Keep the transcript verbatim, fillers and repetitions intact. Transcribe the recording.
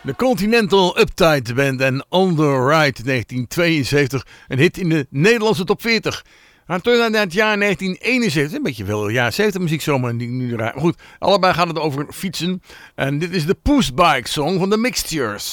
De Continental Uptight Band en On The Ride negentien tweeënzeventig, een hit in de Nederlandse top veertig. Maar terug naar het jaar negentien eenenzeventig, een beetje veel jaren zeventig muziek zomaar. Nu, goed, allebei gaat het over fietsen. En dit is de Pushbike Song van The Mixtures.